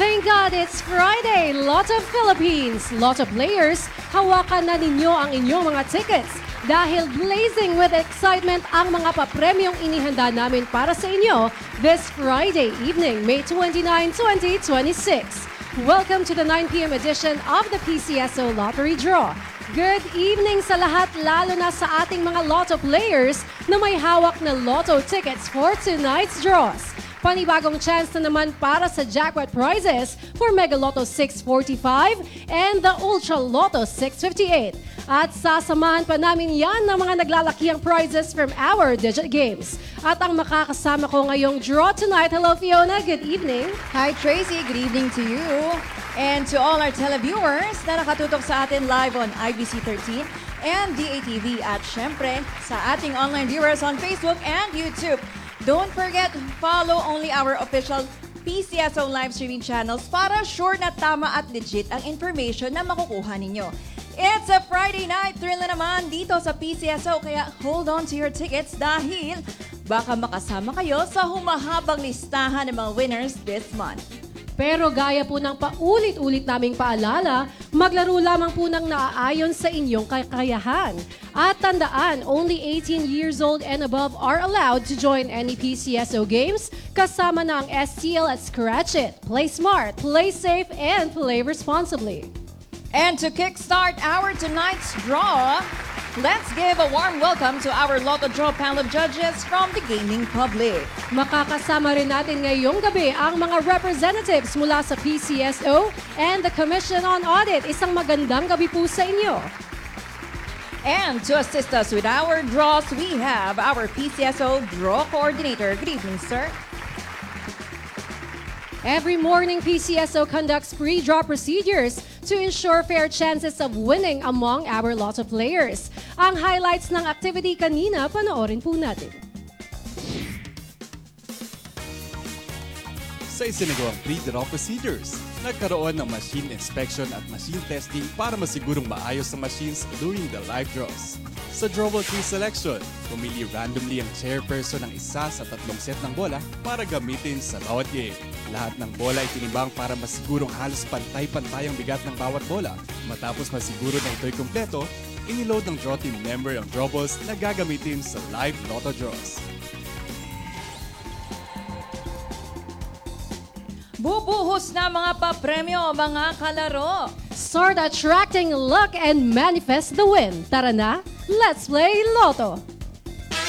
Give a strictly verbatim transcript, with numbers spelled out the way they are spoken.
Thank God it's Friday! Lot of Philippines, lot of players, hawakan na ninyo ang inyong mga tickets dahil blazing with excitement ang mga papremyong inihanda namin para sa inyo this Friday evening, May twenty-ninth, twenty twenty-six. Welcome to the nine p m edition of the P C S O Lottery Draw. Good evening sa lahat, lalo na sa ating mga lotto players na may hawak na lotto tickets for tonight's draws. Panibagong chance na naman para sa jackpot prizes for Mega Lotto six forty-five and the Ultra Lotto six fifty-eight. At sasamahan pa namin yan ng mga naglalakihang prizes from our digit games. At ang makakasama ko ngayong draw tonight, hello Fiona, good evening. Hi Tracy, good evening to you. And to all our televiewers na nakatutok sa atin live on I B C thirteen and D A T V at syempre sa ating online viewers on Facebook and YouTube. Don't forget, follow only our official P C S O live streaming channels para sure na tama at legit ang information na makukuha ninyo. It's a Friday night thrill na naman dito sa P C S O kaya hold on to your tickets dahil baka makasama kayo sa humahabang listahan ng mga winners this month. Pero gaya po ng paulit-ulit naming paalala, maglaro lamang po ng naaayon sa inyong kakayahan. At tandaan, only eighteen years old and above are allowed to join any P C S O games kasama na ang S T L at Scratch It. Play smart, play safe, and play responsibly. And to kickstart our tonight's draw, let's give a warm welcome to our Lotto Draw panel of judges from the gaming public. Makakasama rin natin ngayong gabi ang mga representatives mula sa P C S O and the Commission on Audit. Isang magandang gabi po sa inyo. And to assist us with our draws, we have our P C S O Draw Coordinator. Good evening, sir. Every morning, P C S O conducts pre-draw procedures to ensure fair chances of winning among our lotto players. Ang highlights ng activity kanina, panoorin po natin. Sa isinagawang pre-draw procedures, nagkaroon ng machine inspection at machine testing para masigurong maayos ang machines during the live draws. Sa drawable tree selection, pumili randomly ang chairperson ng isa sa tatlong set ng bola para gamitin sa bawat game. Lahat ng bola ay tinimbang para masigurong halos pantay-pantay ang bigat ng bawat bola. Matapos masiguro na ito'y kumpleto, iniload ng draw team member ang drawballs na gagamitin sa live lotto draws. Bubuhos na mga papremyo, mga kalaro. Start attracting luck and manifest the win. Tara na, let's play Lotto!